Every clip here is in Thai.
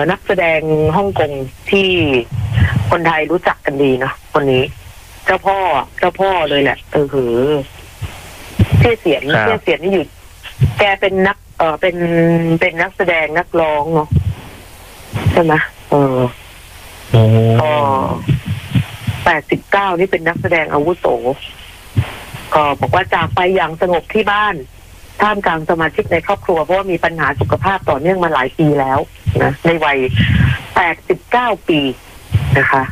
นักแสดงฮ่องกงที่คนไทยรู้จักกันดีเนาะคนนี้ เจ้าพ่อเลยแหละชื่อเสียงนี่อยู่แกเป็นนักเป็นนักแสดงนักร้องเนาะใช่ไหมก็89นี่เป็นนักแสดงอาวุโสก็บอกว่าจากไปอย่างสงบที่บ้านท่ามกลางสมาชิกในครอบครัวเพราะว่ามีปัญหาสุขภาพต่อเนื่องมาหลายปีแล้วนะในวัย89ปีนะคะ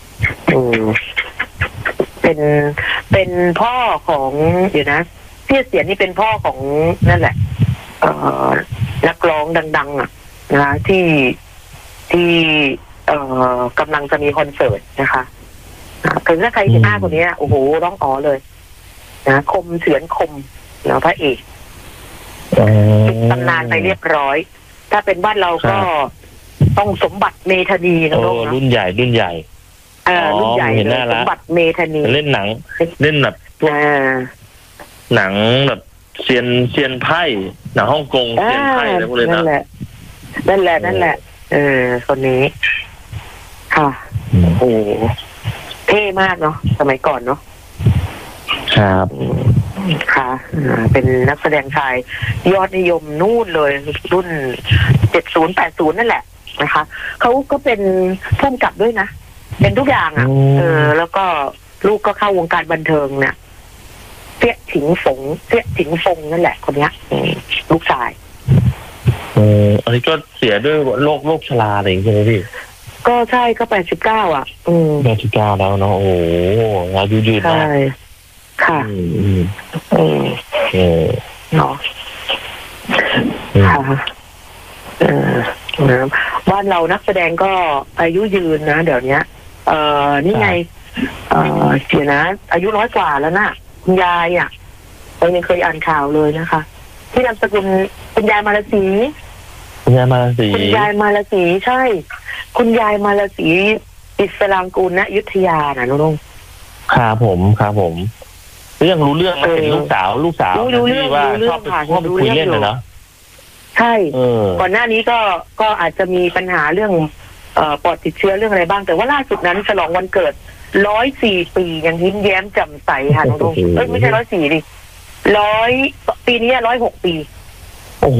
เป็นพ่อของเดี๋ยวนะพี่เสียนี่เป็นพ่อของนั่นแหละนักร้องดังๆนะที่กำลังจะมีคอนเสิร์ตนะคะคือถ้าใครเห็นหน้าคนนี้โอ้โหร้องอ๋อเลยนะคมเฉือนคมแล้วพระเอกตำนานไปเรียบร้อยถ้าเป็นบ้านเราก็ต้องสมบัติเมธานีนะรุ่นใหญ่รุ่นใหญ่สมบัติเมธานีเล่นหนังเล่นแบบพวกหนังแบบเซียนไพ่หนังฮ่องกงเซียนไพ่อะไรพวกนี้นะนั่นแหละคนนี้ค่ะโอ้เท่มากเนาะสมัยก่อนเนาะครับค่ะเป็นนักแสดงชายยอดนิยมนู่นเลยรุ่น70 80นั่นแหละนะคะเขาก็เป็นผู้กำกับด้วยนะเป็นทุกอย่างแล้วก็ลูกก็เข้าวงการบันเทิงเนี่ยเตี้ยถิงฟงนั่นแหละคนนี้ลูกชายอันนี้ก็เสียด้วยโรคชราอะไรอย่างเงี้ยใช่ไหมพี่ก็ใช่ก็89 89แล้วเนาะโอ้อายุยืนมากค่ะเนาะค่ะบ้านเรานักแสดงก็อายุยืนนะเดี๋ยวนี้นี่ไงเสียนะอายุ100 กว่าแล้วนะคุณยายเรายังเคยอ่านข่าวเลยนะคะที่นามสกุลคุณยายมาลสีใช่คุณยายมาลสีอิสลามกูลณอยุธยานะน้องครับผมเรื่องรู้เรื่องมาเห็นลูกสาวที่ว่าชอบไปคุยเล่นนะเนาะใช่ก่อนหน้านี้ก็อาจจะมีปัญหาเรื่องปอดติดเชื้อเรื่องอะไรบ้างแต่ว่าล่าสุดนั้นฉลองวันเกิด104 ปียังยิ้มแย้มแจ่มใสค่ะน้องไม่ใช่104ดิ100ปีนี้106 ปีโอ้โห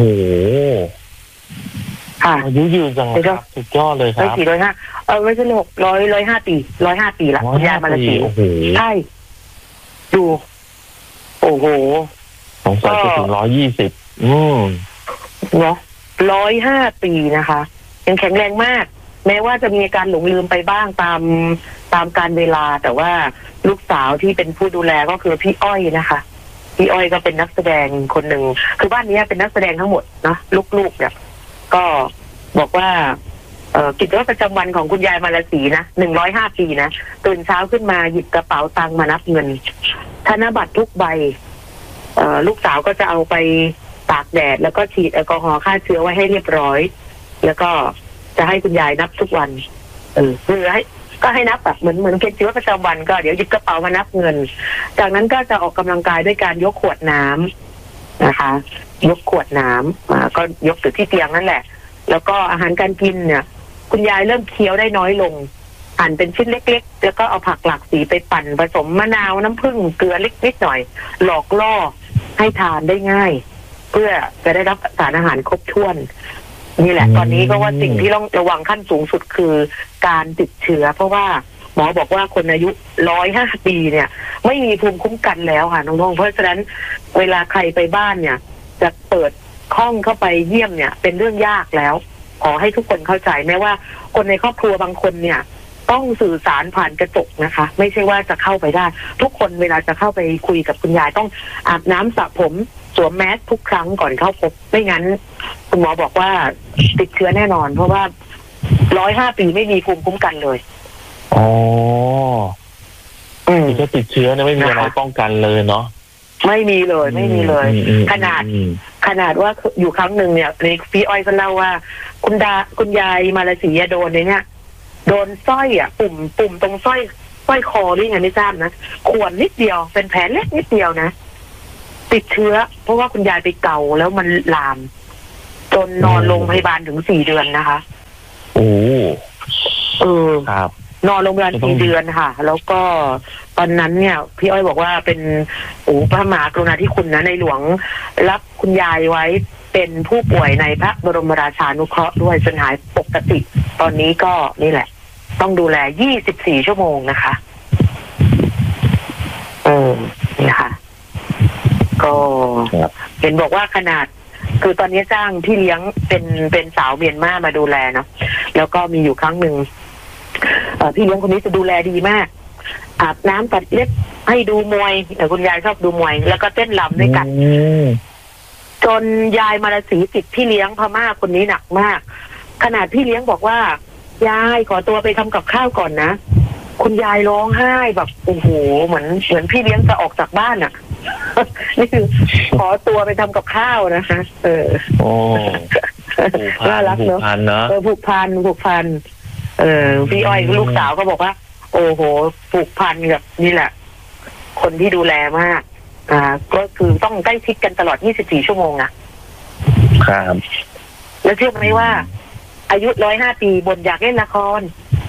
ค่ะอายุยืนจังครับสุดยอดเลยครับ 104 105ไม่ใช่105 ปี105 ปีละคุณยายมาลสีใช่ดูโอ้โหสงสัยจะถึง120 เนาะ105 ปีนะคะยังแข็งแรงมากแม้ว่าจะมีการหลงลืมไปบ้างตามการเวลาแต่ว่าลูกสาวที่เป็นผู้ดูแลก็คือพี่อ้อยนะคะพี่อ้อยก็เป็นนักแสดงคนหนึ่งคือบ้านนี้เป็นนักแสดงทั้งหมดนะลูกๆเนี่ยก็บอกว่ากิจวัตรประจำวันของคุณยายมาลสีนะ105 ปีนะตื่นเช้าขึ้นมาหยิบกระเป๋าตังค์มานับเงินธนบัตรทุกใบลูกสาวก็จะเอาไปตากแดดแล้วก็ฉีดแอลกอฮอล์ฆ่าเชื้อไว้ให้เรียบร้อยแล้วก็จะให้คุณยายนับทุกวันคือให้นับแบบเหมือนกิจวัตรประจำวันก็เดี๋ยวหยิบกระเป๋ามานับเงินจากนั้นก็จะออกกำลังกายด้วยการยกขวดน้ำนะคะยกขวดน้ำก็ยกอยู่ที่เตียงนั่นแหละแล้วก็อาหารการกินเนี่ยคุณยายเริ่มเคี้ยวได้น้อยลงหั่นเป็นชิ้นเล็กๆแล้วก็เอาผักหลากสีไปปั่นผสมมะนาวน้ำผึ้งเกลือเล็กนิดหน่อยหลอกล่อให้ทานได้ง่ายเพื่อจะได้รับสารอาหารครบถ้วนนี่แหละตอนนี้ก็ว่าสิ่งที่ต้องระวังขั้นสูงสุดคือการติดเชื้อเพราะว่าหมอบอกว่าคนอายุ105 ปีเนี่ยไม่มีภูมิคุ้มกันแล้วค่ะน้องๆเพราะฉะนั้นเวลาใครไปบ้านเนี่ยจะเปิดห้องเข้าไปเยี่ยมเนี่ยเป็นเรื่องยากแล้วขอให้ทุกคนเข้าใจแม้ว่าคนในครอบครัวบางคนเนี่ยต้องสื่อสารผ่านกระจกนะคะไม่ใช่ว่าจะเข้าไปได้ทุกคนเวลาจะเข้าไปคุยกับคุณยายต้องอาบน้ำสระผมสวมแมสทุกครั้งก่อนเข้าพบไม่งั้นคุณหมอบอกว่าติดเชื้อแน่นอนเพราะว่า105 ปีไม่มีภูมิคุ้มกันเลยถ้าติดเชื้อเนี่ยไม่มีอะไรป้องกันเลยเนาะไม่มีเลยขนาดว่าอยู่ครั้งหนึ่งเนี่ยในพี่อ้อยก็เล่าว่าคุณยายมาลสีโดนเนี่ยโดนสร้อยปุ่มตรงสร้อยคอนี่ไงไม่ทราบนะข่วนนิดเดียวเป็นแผลเล็กนิดเดียวนะติดเชื้อเพราะว่าคุณยายไปเกาแล้วมันลามจนนอนโรงพยาบาลถึง4 เดือนนะคะโอ้ครับนอนโรงพยาบาล4 เดือนค่ะแล้วก็ตอนนั้นเนี่ยพี่อ้อยบอกว่าเป็นพระมหากรุณาธิคุณนะในหลวงรับคุณยายไว้เป็นผู้ป่วยในพระบรมราชานุเคราะห์ด้วยจนหายปกติตอนนี้ก็นี่แหละต้องดูแล24 ชั่วโมงนะคะนี่ค่ะก็เห็นบอกว่าขนาดคือตอนนี้จ้างพี่เลี้ยงเป็นสาวเมียนมาดูแลเนาะแล้วก็มีอยู่ครั้งหนึ่งพี่เลี้ยงคนนี้จะดูแลดีมากอาบน้ำตัดเล็บให้ดูมวยคุณยายชอบดูมวยแล้วก็เต้นรำด้วยกันจนยายมาลสีติดพี่เลี้ยงพม่าคนนี้หนักมากขนาดพี่เลี้ยงบอกว่ายายขอตัวไปทำกับข้าวก่อนนะคุณยายร้องไห้แบบโอ้โหเหมือนพี่เลี้ยงจะออกจากบ้านอ่ะ นี่คือขอตัวไปทำกับข้าวนะคะโอ้น่ารักเนอะผูกพันพี่อ้อยลูกสาวก็บอกว่าโอ้โหผูกพันกับนี่แหละคนที่ดูแลมากก็คือต้องใกล้ชิดกันตลอด24 ชั่วโมงครับแล้วเชื่อไหมว่าอายุ105 ปีบ่นอยากเล่นละคร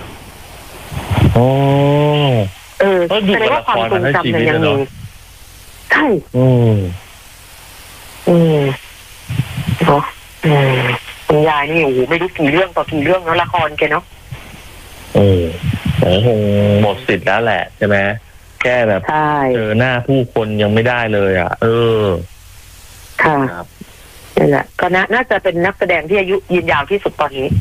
แสดงว่าความทรงจำเนี่ยยังมีใช่คุณยายนี่โอ้โหไม่รู้กี่เรื่องต่อกี่เรื่องแล้วละครแกเนาะคงหมดสิทธิ์แล้วแหละใช่ไหมแค่แบบเจอหน้าผู้คนยังไม่ได้เลยค่ะนี่แหละก็น่าจะเป็นนักแสดงที่อายุยืนยาวที่สุดตอนนี้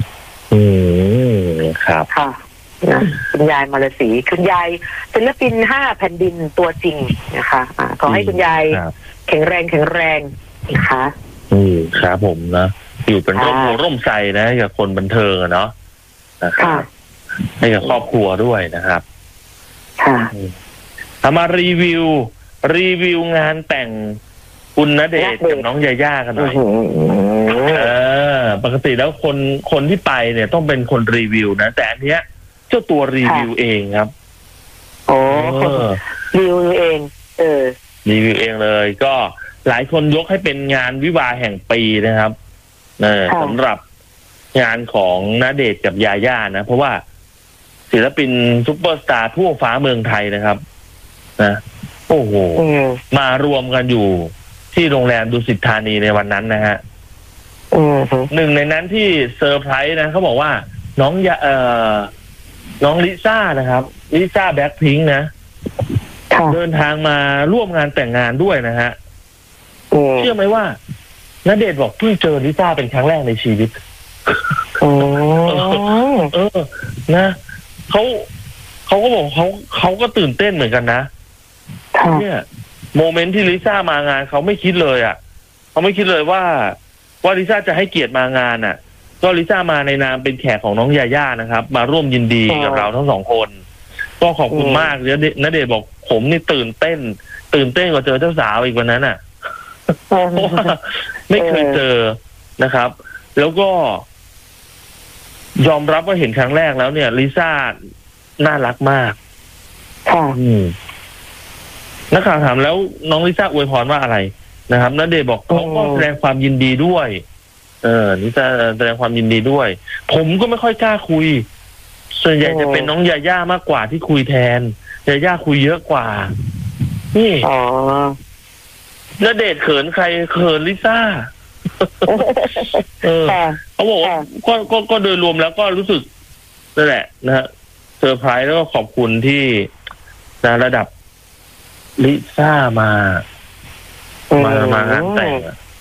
ครับค่ะนะคุณยายมาลสีคุณยายศิลปิน5 แผ่นดินตัวจริงนะคะขอให้คุณยายแข็งแรงนะคะครับผมนะอยู่เป็นร่มใสนะกับคนบันเทิงเนาะนะครับให้กับครอบครัวด้วยนะครับมารีวิวงานแต่งคุณณเดชน์กับน้องยาย่ากันหน่อยปกติแล้วคนที่ไปเนี่ยต้องเป็นคนรีวิวนะแต่อันเนี้ยเจ้าตัวรีวิวเองครับรีวิวเองรีวิวเองเลยก็หลายคนยกให้เป็นงานวิวาห์แห่งปีนะครับสำหรับงานของณเดชน์กับยาย่านะเพราะว่าศิลปินซุปเปอร์สตาร์ทั่วฟ้าเมืองไทยนะครับนะโอ้โหมารวมกันอยู่ที่โรงแรมดุสิตธานีในวันนั้นนะฮะหนึ่งในนั้นที่เซอร์ไพรส์นะเขาบอกว่าน้องลิซ่านะครับลิซ่าแบล็คพิงค์นะเดินทางมาร่วมงานแต่งงานด้วยนะฮะเชื่อไหมว่าณเดชน์บอกเพิ่งเจอลิซ่าเป็นครั้งแรกในชีวิตนะเขาก็บอกเขาก็ตื่นเต้นเหมือนกันนะเนี่ยโมเมนต์ที่ลิซ่ามางานเขาไม่คิดเลยเขาไม่คิดเลยว่าลิซ่าจะให้เกียรติมางานก็ลิซ่ามาในนามเป็นแขกของน้องยาย่านะครับมาร่วมยินดีกับเราทั้ง2 คนก็ขอบคุณมากณเดชน์บอกผมนี่ตื่นเต้นกว่าเจอเจ้าสาวอีกวันนั้นเพราะว่าไม่เคยเจอนะครับแล้วก็ยอมรับว่าเห็นครั้งแรกแล้วเนี่ยลิซ่าน่ารักมากนักข่าวถามแล้วน้องลิซ่าอวยพรว่าอะไรนะครับณเดชน์บอกเขาก็แสดงความยินดีด้วยลิซ่าแสดงความยินดีด้วยผมก็ไม่ค่อยกล้าคุยส่วนใหญ่จะเป็นน้องยาย่ามากกว่าที่คุยแทนยาย่าคุยเยอะกว่านี่ณเดชน์เขินใครเขินลิซ่าเขาบอกว่าก็โดยรวมแล้วก็รู้สึกนั่นแหละนะฮะเซอร์ไพรส์แล้วก็ขอบคุณที่ระดับลิซ่ามางานแต่ง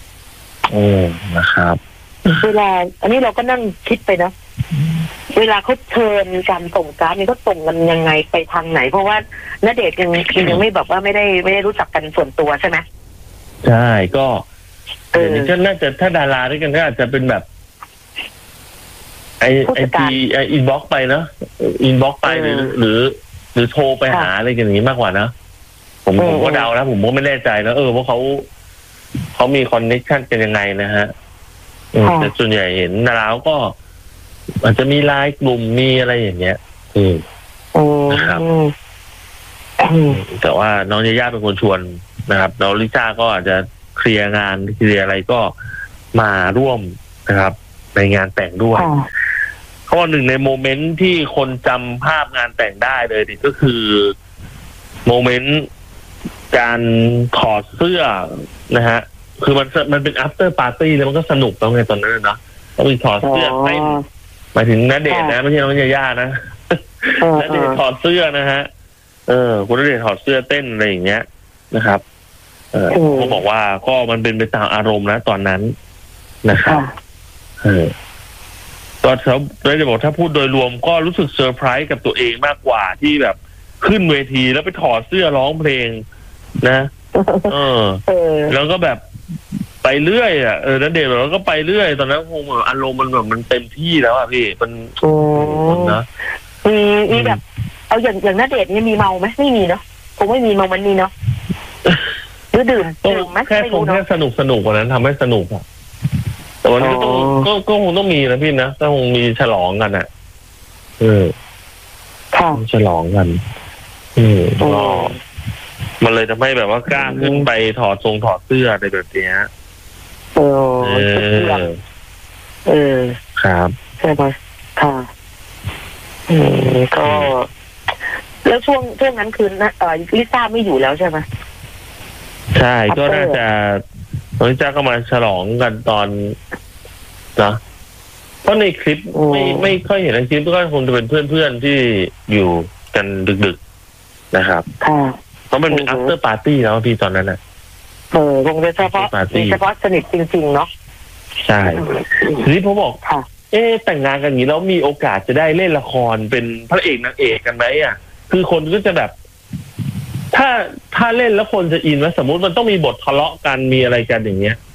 นะครับเวลาอันนี้เราก็นั่งคิดไปนะเวลาเขาเชิญการส่งการ์ดนี่ก็ส่งกันยังไงไปทางไหนเพราะว่าณเดชน์ยังไม่แบบว่าไม่ได้รู้จักกันส่วนตัวใช่ไหมใช่ก็เดี๋ยวนี้ก็น่าจะถ้าดาราด้วยกันก็อาจจะเป็นแบบไอจีอินบ็อกไปเนาะอินบ็อกไปหรือโทรไปหาอะไรกันอย่างนี้มากกว่านะผมก็เดานะผมก็ไม่แน่ใจนะว่าเขามีคอนเนคชั่นกันยังไงนะฮะแต่ส่วนใหญ่เห็นดาราก็อาจจะมีไลน์กลุ่มมีอะไรอย่างเงี้ยนะครับแต่ว่าน้องยาย่าเป็นคนชวนนะครับแล้วลิซ่าก็อาจจะเคลียร์งานเคลียร์อะไรก็มาร่วมนะครับในงานแต่งด้วยเขาบอกหนึ่งในโมเมนต์ที่คนจำภาพงานแต่งได้เลยนี่ก็คือโมเมนต์การถอดเสื้อนะฮะคือมันเป็น after party แล้วมันก็สนุกตรงไงตอนนั้นนะต้องมีถอดเสื้อเต้นหมายถึงณเดชน์นะไม่ใช่น้องยาย่านะณเดชน์ถอดเสื้อนะฮะคุณณเดชน์ถอดเสื้อเต้นอะไรอย่างเงี้ยนะครับเขาบอกว่าก็มันเป็นไปตามอารมณ์นะตอนนั้นนะครับก็เขาได้จะบอกถ้าพูดโดยรวมก็รู้สึกเซอร์ไพรส์กับตัวเองมากกว่าที่แบบขึ้นเวทีแล้วไปถอดเสื้อร้องเพลงนะแล้วก็แบบไปเรื่อยณเดชน์แล้วก็ไปเรื่อยตอนนั้นคงแบบอารมณ์มันแบบมันเต็มที่แล้วอ่ะพี่มันนะมีแบบเอาอย่างณเดชน์นี่มีเมาไหมไม่มีเนาะคงไม่มีเมามันนี่เนาะหรือดื่มไหมแค่คงแค่สนุกกว่านั้นทำให้สนุกอ่ะแต่วันนี้ก็คงต้องมีนะพี่นะก็คงมีฉลองกันอ่ะฉลองกันก็มันเลยทำให้แบบว่ากล้าขึ้นไปถอดเสื้ออะไรแบบนี้ครับใช่ไหมค่ะก็แล้วช่วงนั้นคือลิซ่าไม่อยู่แล้วใช่ไหมใช่ก็น่าจะลิซ่าก็มาฉลองกันตอนนะเพราะในคลิปไม่ค่อยเห็นในคลิปก็คงจะเป็นเพื่อนที่อยู่กันดึกๆนะครับเพราะมันเป็น after party แล้วพี่ตอนนั้นน่ะคงจะเฉพาะสนิทจริงๆเนาะใช่ทีนี้ผมบอกแต่งงานกันอย่างนี้แล้วมีโอกาสจะได้เล่นละครเป็นพระเอกนางเอกกันไหมอ่ะคือคนก็จะแบบถ้าเล่นแล้วคนจะอินไหมสมมุติมันต้องมีบททะเลาะกันมีอะไรกันอย่างเงี้ย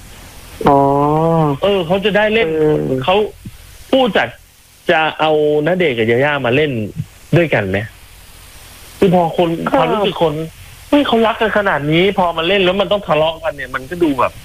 เขาจะได้เล่นเขาผู้จัดจะเอาณเดชน์กับยาย่ามาเล่นด้วยกันไหมคือพอคนความรู้สึกคนเขารักกันขนาดนี้พอมาเล่นแล้วมันต้องทะเลาะกันเนี่ยมันก็ดูแบบ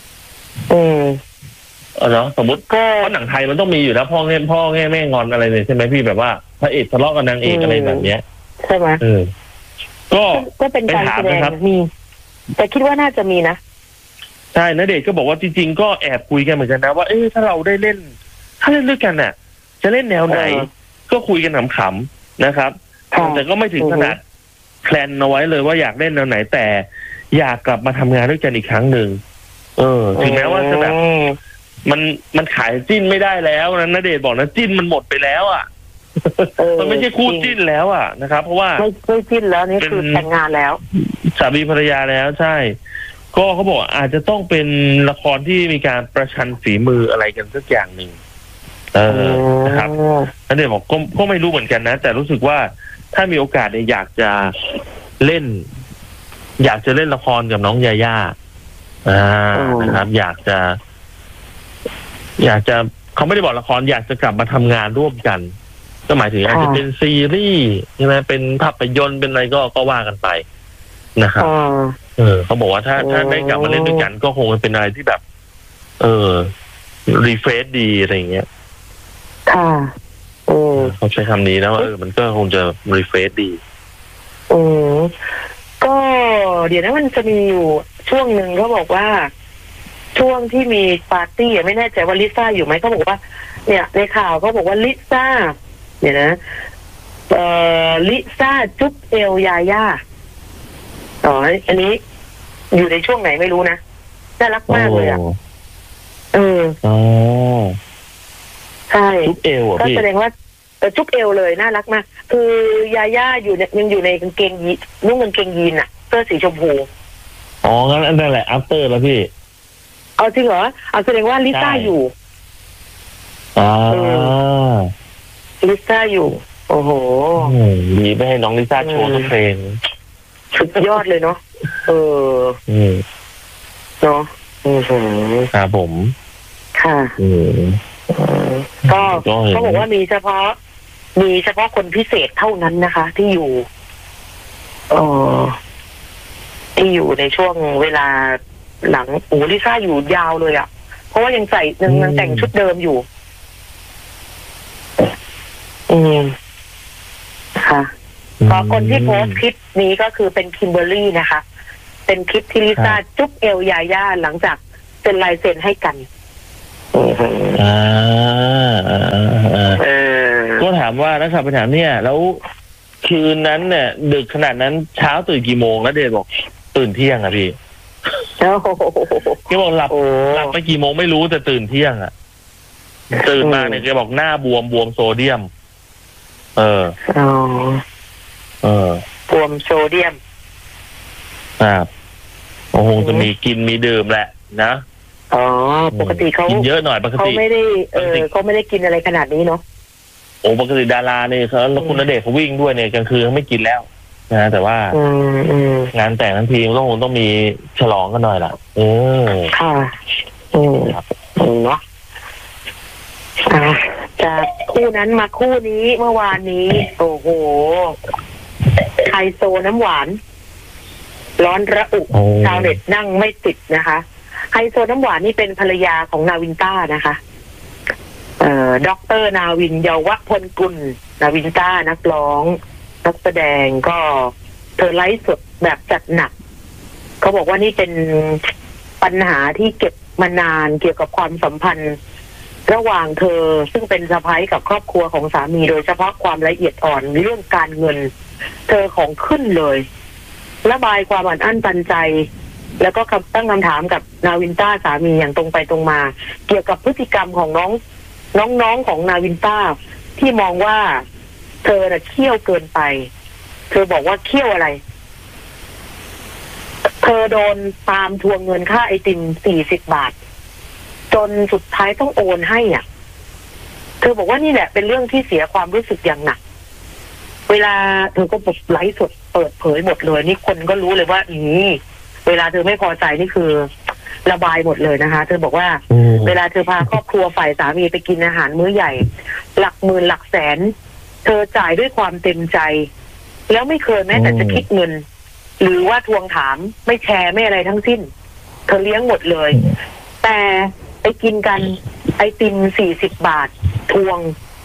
เนาะสมมติเพราะหนังไทยมันต้องมีอยู่แล้วพ่อแง่แม่งอนอะไรเนี่ยใช่ไหมพี่แบบว่าพระเอกทะเลาะกับนางเอกอะไรแบบเนี้ยใช่ไหมก็เป็นการแสดงมีแต่คิดว่าน่าจะมีนะใช่ณเดชน์ก็บอกว่าจริงๆก็แอบคุยกันเหมือนกันนะว่าถ้าเราได้เล่นถ้าเล่นด้วยกันน่ะจะเล่นแนวไหนก็คุยกันขำๆนะครับแต่ก็ไม่ถึงขนาดแพลนเอาไว้เลยว่าอยากเล่นแนวไหนแต่อยากกลับมาทำงานด้วยกันอีกครั้งหนึ่งถึงแม้ว่าจะแบบมันขายจิ้นไม่ได้แล้วนะณเดชน์บอกนะจิ้นมันหมดไปแล้วอ่ะมันไม่ใช่คู่จิ้นแล้วอ่ะนะครับเพราะว่าไม่จิ้นแล้วนี่คือแต่งงานแล้วสามีภรรยาแล้วใช่ก็เขาบอกอาจจะต้องเป็นละครที่มีการประชันฝีมืออะไรกันสักอย่างหนึ่งนะครับณเดชน์บอกก็ไม่รู้เหมือนกันนะแต่รู้สึกว่าถ้ามีโอกาสเนี่ยอยากจะเล่นละครกับน้องยาย่านะครับอยากจะเขาไม่ได้บอกละครอยากจะกลับมาทำงานร่วมกันก็หมายถึงอาจจะเป็นซีรีส์ใช่ไหมเป็นภาพยนตร์เป็นอะไรก็ว่ากันไปนะครับเขาบอกว่าถ้าได้กลับมาเล่นด้วยกันก็คงเป็นอะไรที่แบบรีเฟรชดีอะไรอย่างเงี้ยเขาใช้คำนี้นะว่ามันก็คงจะรีเฟรชดีก็เดี๋ยวนะมันจะมีอยู่ช่วงหนึ่งเขาบอกว่าช่วงที่มีปาร์ตี้ไม่แน่ใจว่าลิซ่าอยู่ไหมเขาบอกว่าเนี่ยในข่าวเขาบอกว่าลิซ่าเนี่ยนะลิซ่าจุ๊บเอลยาย่าอันนี้อยู่ในช่วงไหนไม่รู้นะน่ารักมากเลยอ่ะใช่จุ๊บเอลก็แสดงว่าจุ๊บเอลเลยน่ารักมากคือยาย่ายังอยู่ในกางเกงยีนนุ่งกางเกงยีนอ่ะเสื้อสีชมพูงั้นอันนั้นแหละ after แล้วพี่เอาจริงเหรอเอาแสดงว่าลิซ่าอยู่ลิซ่าอยู่โอ้โหดีไม่ให้น้องลิซ่าโชว์ทุกเพลงสุดยอดเลยเนาะเนาะครับผมค่ะก็เขาบอกว่ามีเฉพาะคนพิเศษเท่านั้นนะคะที่อยู่ในช่วงเวลาหลังลิซ่าอยู่ยาวเลยอ่ะเพราะว่ายังแต่งชุดเดิมอยู่ค่ะก็คนที่โพสต์คลิปนี้ก็คือเป็นคิมเบอร์รี่นะคะเป็นคลิปที่ลิซ่าจุ๊บเอลยาย่าหลังจากเซ็นลายเซ็นให้กันามว่านักข่าวไปถามเนี่ยแล้วคืนนั้นเนี่ยดึกขนาดนั้นเช้าตื่นกี่โมงแล้วเดชบอกตื่นเที่ยงอะพี่แกบอกหลับไปกี่โมงไม่รู้แต่ตื่นเที่ยงอะตื่นมาเนี่ยแกบอกหน้าบวมโซเดียมบวมโซเดียมครับโอ้โหจะมีกินมีดื่มแหละนะปกติเขากินเยอะหน่อยปกติเขาไม่ได้เขาไม่ได้กินอะไรขนาดนี้เนาะโอ้ปกติดาราเนี่ยเขาแล้วคุณณเดชน์เขาวิ่งด้วยเนี่ยกลางคืนเขาไม่กินแล้วนะแต่ว่างานแต่งทั้งทีก็คงต้องมีฉลองกันหน่อยล่ะค่ะครับเนาะจากคู่นั้นมาคู่นี้เมื่อวานนี้โอ้โหไฮโซน้ำหวานร้อนระอุชาวเน็ตนั่งไม่ติดนะคะไฮโซน้ำหวานนี่เป็นภรรยาของนาวินต้านะคะดร.นาวินเยาวพลกุลนาวินต้านักร้องนักแสดงก็เธอไลฟ์สดแบบจัดหนักเขาบอกว่านี่เป็นปัญหาที่เก็บมานานเกี่ยวกับความสัมพันธ์ระหว่างเธอซึ่งเป็นสะใภ้กับครอบครัวของสามีโดยเฉพาะความละเอียดอ่อนเรื่องการเงินเธอของขึ้นเลยระบายความอัดอั้นตันใจแล้วก็ตั้งคำถามกับนาวินต้าสามีอย่างตรงไปตรงมาเกี่ยวกับพฤติกรรมของน้องของนาวินต้าที่มองว่าเธอน่ะเคี่ยวเกินไปเธอบอกว่าเคี่ยวอะไรเธอโดนตามทวงเงินค่าไอติม40 บาทจนสุดท้ายต้องโอนให้อ่ะเธอบอกว่านี่แหละเป็นเรื่องที่เสียความรู้สึกอย่างหนักเวลาเธอก็บไลฟ์สดเปิดเผยหมดเลยนี่คนก็รู้เลยว่าเวลาเธอไม่พอใจนี่คือระบายหมดเลยนะคะเธอบอกว่าเวลาเธอพาครอบครัวฝ่ายสามีไปกินอาหารมื้อใหญ่หลักหมื่นหลักแสนเธอจ่ายด้วยความเต็มใจแล้วไม่เคยแม้แต่จะคิดเงินหรือว่าทวงถามไม่แชร์ไม่อะไรทั้งสิ้นเธอเลี้ยงหมดเลยแต่ไปกินกันไอติม40 บาททวง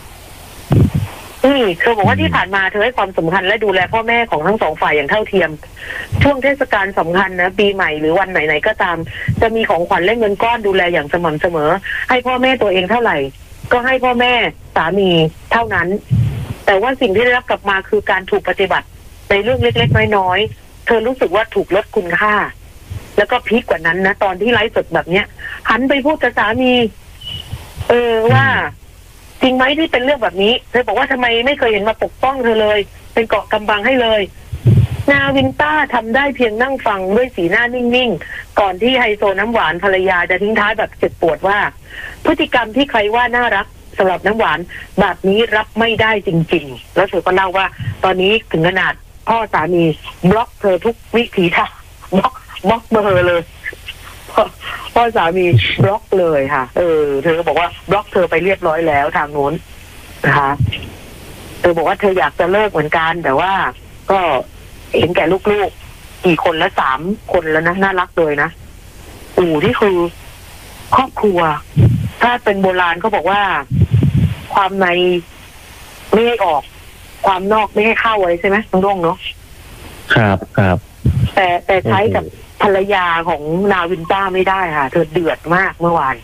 เธอบอกว่าที่ผ่านมาเธอให้ความสำคัญและดูแลพ่อแม่ของทั้งสองฝ่ายอย่างเท่าเทียมช่วงเทศกาลสำคัญนะปีใหม่หรือวันไหนๆก็ตามจะมีของขวัญและเงินก้อนดูแลอย่างสม่ำเสมอให้พ่อแม่ตัวเองเท่าไหร่ก็ให้พ่อแม่สามีเท่านั้นแต่ว่าสิ่งที่ได้รับกลับมาคือการถูกปฏิบัติในเรื่องเล็กๆน้อยๆเธอรู้สึกว่าถูกลดคุณค่าแล้วก็พีคกว่านั้นนะตอนที่ไลฟ์สดแบบเนี้ยหันไปพูดกับสามีว่าจริงไหมที่เป็นเรื่องแบบนี้เธอบอกว่าทำไมไม่เคยเห็นมาปกป้องเธอเลยเป็นเกาะกำบังให้เลยนาวินต้าทำได้เพียงนั่งฟังด้วยสีหน้านิ่งๆก่อนที่ไฮโซน้ำหวานภรรยาจะทิ้งท้ายแบบเจ็บปวดว่าพฤติกรรมที่ใครว่าน่ารักสำหรับน้ำหวานแบบนี้รับไม่ได้จริงๆแล้วเธอก็เล่าว่าตอนนี้ถึงขนาดพ่อสามีบล็อกเธอทุกวิถีทางบล็อกเบอร์เลยพ่อสามีบล็อกเลยค่ะเธอก็บอกว่าบล็อกเธอไปเรียบร้อยแล้วทางโน้นนะคะเธอบอกว่าเธออยากจะเลิกเหมือนกันแต่ว่าก็เห็นแก่ลูกๆกี่คนละ3 คนแล้วนะน่ารักเลยนะที่คือครอบครัวถ้าเป็นโบราณเขาบอกว่าความในไม่ให้ออกความนอกไม่ให้เข้าไว้ใช่ไหมตรงๆเนาะครับแต่ใช้กับภรรยาของนาวินต้าไม่ได้ค่ะเธอเดือดมากเมื่อวาน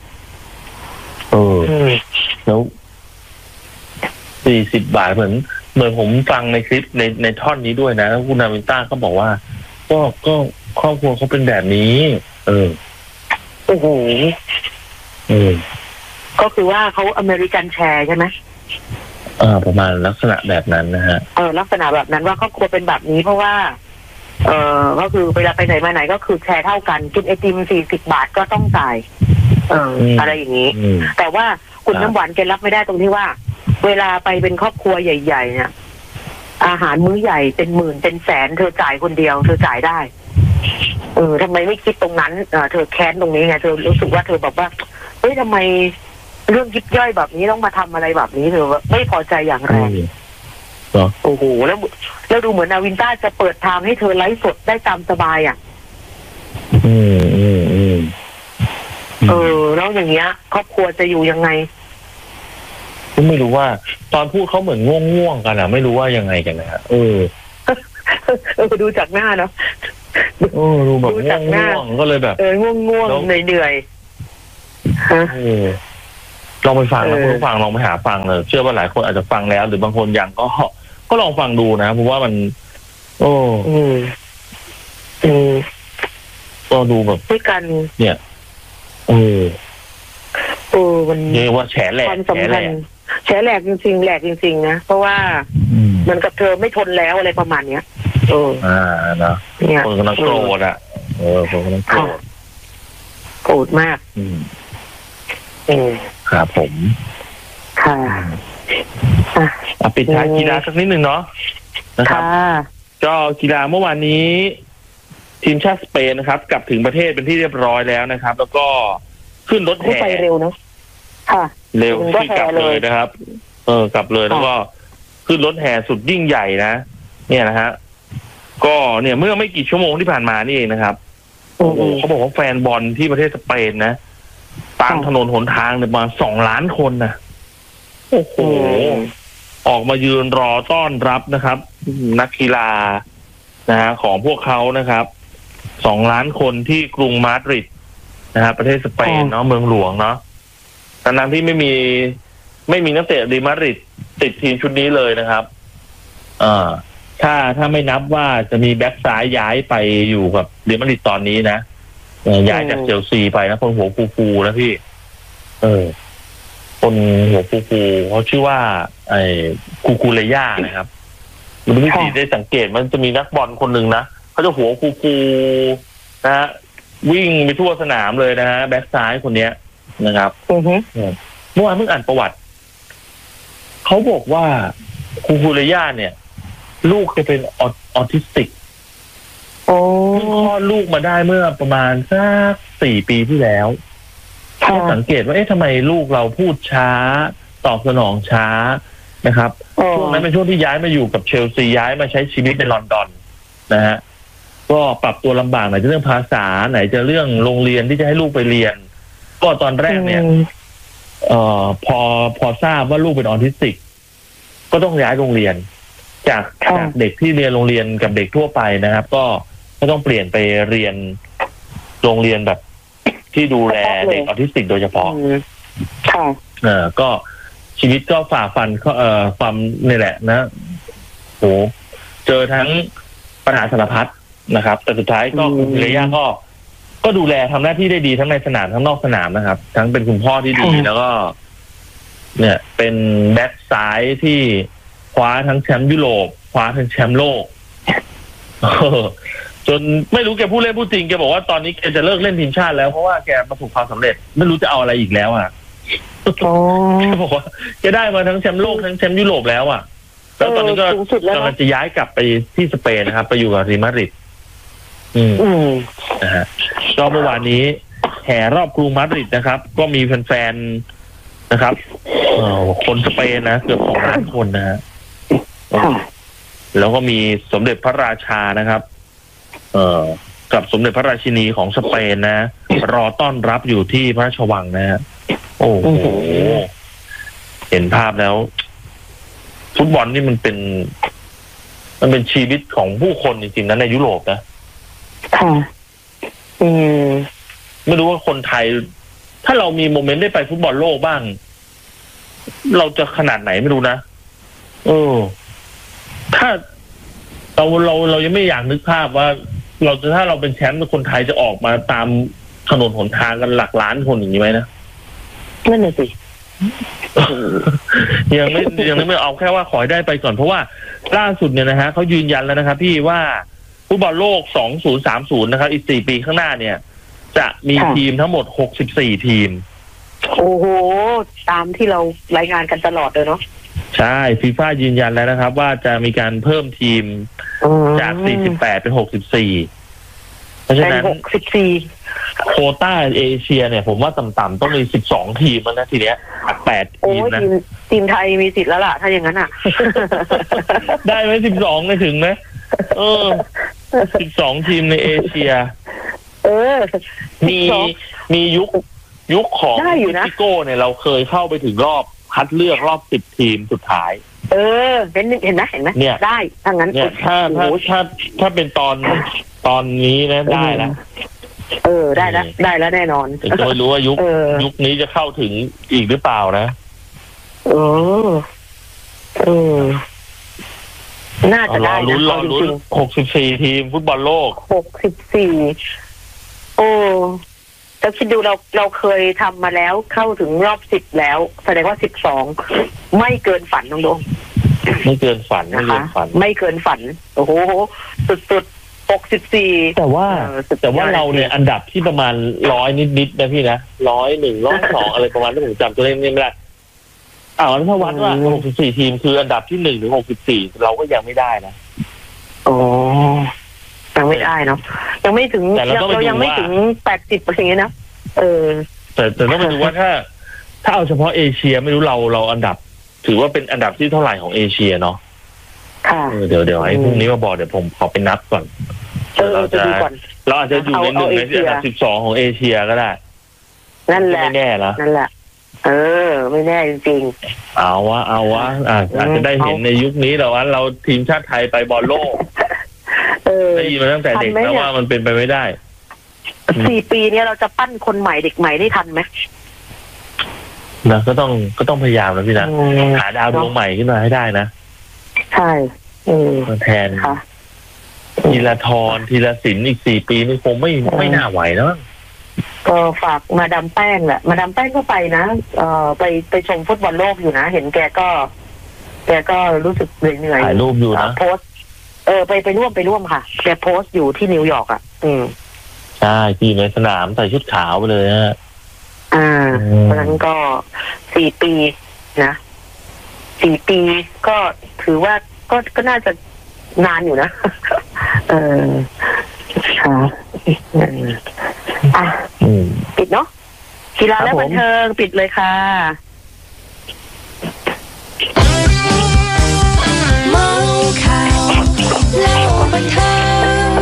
แล้ว40 บาทเหมือนผมฟังในคลิปในท่อนนี้ด้วยนะคุณนาวินต้าเขาบอกว่าก็ครอบครัวเขาเป็นแบบนี้โอ้โหก็คือว่าเขาอเมริกันแชร์ใช่ไหมประมาณลักษณะแบบนั้นนะฮะลักษณะแบบนั้นว่าครอบครัวเป็นแบบนี้เพราะว่าก็คือเวลาไปไหนมาไหนก็คือแชร์เท่ากันกินไอติม40 บาทก็ต้องจ่ายอะไรอย่างนี้แต่ว่าคุณน้ำหวานแกรับไม่ได้ตรงที่ว่าเวลาไปเป็นครอบครัวใหญ่ๆเนี่ยอาหารมื้อใหญ่เป็นหมื่นเป็นแสนเธอจ่ายคนเดียวเธอจ่ายได้ทำไมไม่คิดตรงนั้นเธอแค้นตรงนี้ไงเธอรู้สึกว่าเธอแบบว่าเฮ้ยทำไมเรื่องยิบย่อยแบบนี้ต้องมาทำอะไรแบบนี้เธอไม่พอใจอย่างแรงโอ้โหแล้วดูเหมือนนาวินต้าจะเปิดทางให้เธอไลฟ์สดได้ตามสบายแล้วอย่างเงี้ยครอบครัวจะอยู่ยังไงไม่รู้ว่าตอนพูดเขาเหมือนง่วงกันไม่รู้ว่ายังไงกันนะดูจากหน้าเนาะดูแบบง่วงก็เลยแบบง่วงเหนื่อยลองไปฟังนะคุณผู้ฟังลองไปหาฟังเลยเชื่อว่าหลายคนอาจจะฟังแล้วหรือบางคนยังก็ลองฟังดูนะเพราะว่ามันก็ดูแบบด้วยกันเนี่ยมันเรียกว่าแฉแหลกแฉแหลกจริงๆแหลกจริงๆนะเพราะว่ามันกับเธอไม่ทนแล้วอะไรประมาณเนี้ยนะคนกำลังโกรธคนกำลังโกรธมากครับผมค่ะปิดท้ายกีฬาสักนิดนึงเนาะนะครับก็กีฬาเมื่อวานนี้ทีมชาติสเปนนะครับกลับถึงประเทศเป็นที่เรียบร้อยแล้วนะครับ แล้วก็ขึ้นรถแห่ไปเร็วเนาะค่ะเร็วที่กลับเลยนะครับกลับเลยแล้วก็ขึ้นรถแห่สุดยิ่งใหญ่นะเนี่ยนะฮะก็เนี่ยเมื่อไม่กี่ชั่วโมงที่ผ่านมานี่เองนะครับเขาบอกว่าแฟนบอลที่ประเทศสเปนนะตามถนนหนทางเนี่ยมา2 ล้านคนนะโอ้โหออกมายืนรอต้อนรับนะครับนักกีฬานะฮะของพวกเขานะครับ2 ล้านคนที่กรุงมาดริดนะฮะประเทศสเปนเนาะเมืองหลวงเนาะทั้งที่ไม่มีนักเตะเรอัลมาดริดติดทีมชุดนี้เลยนะครับถ้าไม่นับว่าจะมีแบ็คซ้ายย้ายไปอยู่กับเรอัลมาดริดตอนนี้นะย้ายจากเชลซีไปนะคนหัวฟูๆนะพี่คนหัวฟูๆเขาชื่อว่าคูเลย่านะครับมันไม่ดีได้สังเกตมันจะมีนักบอลคนหนึ่งนะเขาจะหัวฟูๆนะฮะวิ่งไปทั่วสนามเลยนะฮะแบ็คซ้ายคนเนี้ยนะครับเมื่อวานเพิ่งอ่านประวัติเขาบอกว่าคูเลย่าเนี่ยลูกจะเป็นออทิสติกคลอดลูกมาได้เมื่อประมาณสัก4 ปีที่แล้วก็สังเกตว่าทำไมลูกเราพูดช้าตอบสนองช้านะครับช่วงนั้นเป็นช่วงที่ย้ายมาอยู่กับเชลซีย้ายมาใช้ชีวิตในลอนดอนนะฮะก็ปรับตัวลำบากไหนจะเรื่องภาษาไหนจะเรื่องโรงเรียนที่จะให้ลูกไปเรียนก็ตอนแรกเนี่ยพอทราบว่าลูกเป็นออทิสติกก็ต้องย้ายโรงเรียนจากเด็กที่เรียนโรงเรียนกับเด็กทั่วไปนะครับก็ต้องเปลี่ยนไปเรียนโรงเรียนแบบที่ดูแลเด็กออทิสติกโดยเฉพาะก็ชีวิตก็ฝ่าฟันความนี่แหละนะโหเจอทั้งปัญหาสารพัดนะครับแต่สุดท้ายก็คุณเลย่าก็ดูแลทำหน้าที่ได้ดีทั้งในสนามทั้งนอกสนามนะครับทั้งเป็นคุณพ่อที่ดีแล้วก็เนี่ยเป็นแบ็คซ้ายที่คว้าทั้งแชมป์ยุโรปคว้าทั้งแชมป์โลกจนไม่รู้แกพูดเล่นพูดจริงแกบอกว่าตอนนี้แกจะเลิกเล่นทีมชาติแล้วเพราะว่าแกประสบความสำเร็จไม่รู้จะเอาอะไรอีกแล้วแกบอกว่าแกได้มาทั้งแชมป์โลกทั้งแชมป์ยุโรปแล้วแล้วตอนนี้ก็กำลังจะย้ายกลับไปที่สเปนนะครับไปอยู่กับเรอัลมาดริดนะฮะก็เมื่อวานนี้แห่รอบกรุงมาดริดนะครับก็มีแฟนๆนะครับคนสเปนนะเกือบ2 ล้านคนนะฮะแล้วก็มีสมเด็จพระราชานะครับกับสมเด็จพระราชินีของสเปนนะรอต้อนรับอยู่ที่พระราชวังนะฮะโอ้โหเห็นภาพแล้วฟุตบอลนี่มันเป็นชีวิตของผู้คนจริงๆนะในยุโรปนะไม่รู้ว่าคนไทยถ้าเรามีโมเมนต์ได้ไปฟุตบอลโลกบ้างเราจะขนาดไหนไม่รู้นะถ้าเรายังไม่อยากนึกภาพว่าถ้าเราเป็นแชมป์คนไทยจะออกมาตามถนนหนทางกันหลักล้านคนอย่างนี้ไหมนะนั่นน่ะสิยังไม่เอาแค่ว่าขอให้ได้ไปก่อนเพราะว่าล่าสุดเนี่ยนะฮะเขายืนยันแล้วนะครับพี่ว่าฟุตบอลโลก2030นะครับอีก4 ปีข้างหน้าเนี่ยจะมีทีมทั้งหมด64 ทีมโอ้โหตามที่เรารายงานกันตลอดเลยเนาะใช่ฟีฟ่ายืนยันแล้วนะครับว่าจะมีการเพิ่มทีมจาก48เป็น64เพราะฉะนั้น64โควต้าเอเชียเนี่ยผมว่าต่ำๆต้องมี12 ทีมแล้วนะทีเนี้ย8 ทีมนะทีมไทยมีสิทธิ์แล้วล่ะถ้าอย่างนั้นอ่ะได้ไหม12ไม่ถึงไหม12 ทีมในเอเชียมียุคของเม็กซิโกเนี่ยเราเคยเข้าไปถึงรอบคัดเลือกรอบ10 ทีมสุดท้ายเห็นไหมเนี่ยได้ถ้างั้นเนี่ยถ้าเป็นตอนนี้นะได้แล้วได้แล้วแน่นอนแต่ก็ไม่รู้ว่ายุคนี้จะเข้าถึงอีกหรือเปล่านะน่าจะได้นะรอลุ้น64 ทีมฟุตบอลโลก 64แต่คิดดูเราเคยทำมาแล้วเข้าถึงรอบ10แล้วแสดงว่า12ไม่เกินฝันน้องโดมไม่เกินฝันไม่เกินฝันโอ้โหสุด64 แต่ว่าเราเนี่ยอันดับที่ประมาณ100นิดๆนะพี่นะ101 102อะไรประมาณนั้นผมจำตัวเลขไม่ได้แล้วถ้าวัดว่า64 ทีมคืออันดับที่1 ถึง 64เราก็ยังไม่ได้นะยังไม่ได้เนาะยังไม่ถึงเรายังไม่ถึง80อย่างเงี้ยนะแต่ต้องไปดูว่าถ้าเอาเฉพาะเอเชียไม่รู้เราอันดับถือว่าเป็นอันดับที่เท่าไหร่ของเอเชียเนาะค่ะเดี๋ยวให้พรุ่งนี้มาบอกเดี๋ยวผมขอไปนับก่อนเราอาจจะอยู่ใน1 ในอันดับ12ของเอเชียก็ได้นั่นแหละไม่แน่นะนั่นแหละไม่แน่จริงๆเอาวะอาจจะได้เห็นในยุคนี้แต่ว่าเราทีมชาติไทยไปบอลโลกได้ยินมาตั้งแต่เด็กแล้วว่ามันเป็นไปไม่ได้ 4 ปีนี้เราจะปั้นคนใหม่เด็กใหม่ได้ทันไหมนะก็ต้องพยายามนะพี่นะหาดาวดวงใหม่ขึ้นมาให้ได้นะใช่มาแทนธีรทรธีรศิลป์อีก4 ปีนี่คงไม่น่าไหวแล้วก็ฝากมาดามแป้งแหละมาดามแป้งก็ไปนะไปชมฟุตบอลโลกอยู่นะเห็นแกก็รู้สึกเหนื่อยถ่ายรูปอยู่นะโพสไปร่วมค่ะแกโพสอยู่ที่นิวยอร์กใช่ที่ในสนามใส่ชุดขาวไปเลยฮะเพราะนั้นก็4 ปีนะ4 ปีก็ถือว่าก็น่าจะนานอยู่นะค่ะปิดเนาะกีฬาและบันเทิงปิดเลยค่ะเมาข่าวเล่าบันเทิง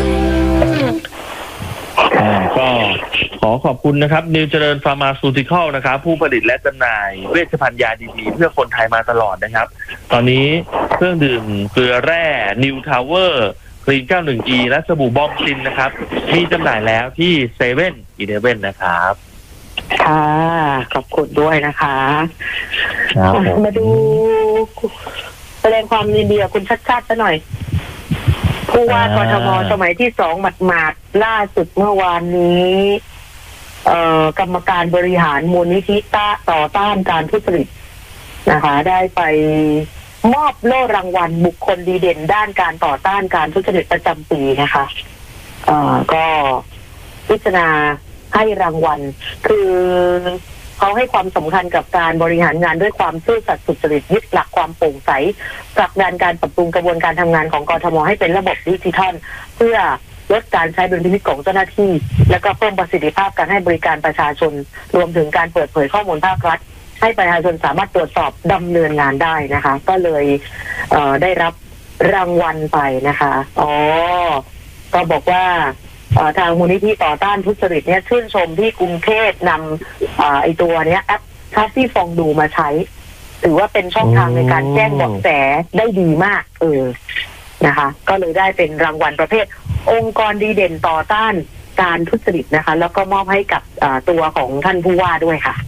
ก็ขอขอบคุณนะครับนิวเจริญฟาร์มาซูติคอลนะครับผู้ผลิตและจำหน่ายเวชภัณฑ์ยาดีๆเพื่อคนไทยมาตลอดนะครับตอนนี้เครื่องดื่มเกลือแร่นิวทาวเวอร์คลีน 91E และสบู่บอมซินนะครับมีจำหน่ายแล้วที่7-Eleven นะครับค่ะขอบคุณด้วยนะคะมาดูแสดงความยินดีกับคุณชัดชาติซะหน่อยผู้ว่ากทมสมัยที่2หมาดๆล่าสุดเมื่อวานนี้กรรมการบริหารมูลนิธิต่อต้านการทุจริตนะคะได้ไปมอบโล่รางวัลบุคคลดีเด่นด้านการต่อต้านการทุจริตประจำปีนะคะก็พิจารณาให้รางวัลคือเขาให้ความสำคัญกับการบริหารงานด้วยความซื่อสัตย์สุจริตยึดหลักความโปร่งใสผลักดันการปรับปรุงกระบวนการทำงานของกทมให้เป็นระบบดิจิทัลเพื่อลดการใช้ดุลพินิจของเจ้าหน้าที่และก็เพิ่มประสิทธิภาพการให้บริการประชาชนรวมถึงการเปิดเผยข้อมูลภาครัฐให้ประชาชนสามารถตรวจสอบดำเนินงานได้นะคะก็เลยได้รับรางวัลไปนะคะก็บอกว่าทางมูลนิธิต่อต้านทุจริตเนี่ยชื่นชมที่กรุงเทพนำไอตัวเนี้ยแอปทัฟฟี่ฟองดูมาใช้ถือว่าเป็นช่องทางในการแจ้งเบาะแสได้ดีมากนะคะก็เลยได้เป็นรางวัลประเภทองค์กรดีเด่นต่อต้านการทุจริตนะคะแล้วก็มอบให้กับตัวของท่านผู้ว่าด้วยค่ะ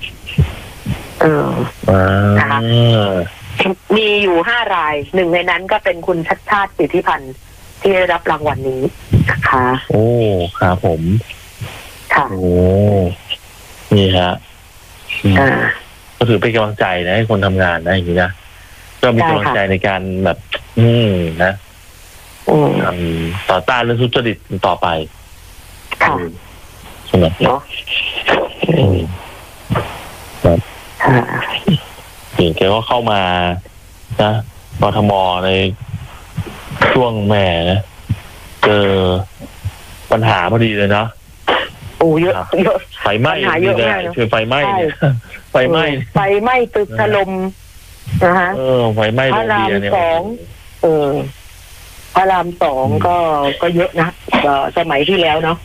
นะคะมีอยู่5 ราย1ในนั้นก็เป็นคุณชัดชาติสิทธิพันธ์ที่ได้รับรางวัลนี้นะคะโอ้ครับผมค่ะโอ้นี่ฮะก็ถือเป็นกำลังใจนะให้คนทำงานนะอย่างนี้นะก็มีกำลังใจในการแบบนะต่อต้านเรื่องทุจริตต่อไปค่ะใช่ไหมเนาะครับนี่แกก็เข้ามานะกทมในช่วงแม่นะเจอปัญหาพอดีเลยเนาะเยอะไฟไหม้เยอะเลยคือไฟไหม้ไฟไหม้ตึกถล่มนะคะไฟไหม้โรงเรียนเนี่ยพระราม2ก็เยอะนะสมัยที่แล้วเนาะ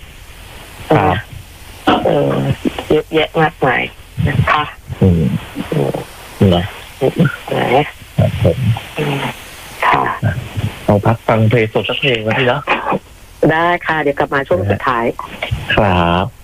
เยอะแยะมากมายนะคะนะค่ะเอาพักฟังเพลงสดสักเพลงมาที่นะได้ค่ะ เดี๋ยวกลับมาช่วงสุดท้ายครับ